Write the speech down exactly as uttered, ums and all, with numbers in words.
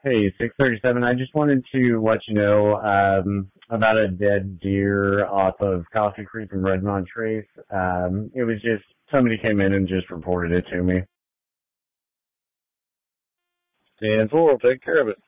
Hey, six thirty-seven. I just wanted to let you know um, about a dead deer off of Coffee Creek and Redmond Trace. Um, it was just somebody came in and just reported it to me. ten four, take care of it.